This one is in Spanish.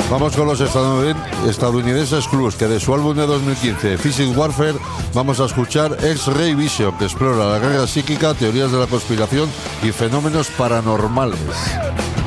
Vamos con los estadounidenses Clues, que de su álbum de 2015, Physics Warfare, vamos a escuchar X-Ray Vision, que explora la guerra psíquica, teorías de la conspiración y fenómenos paranormales.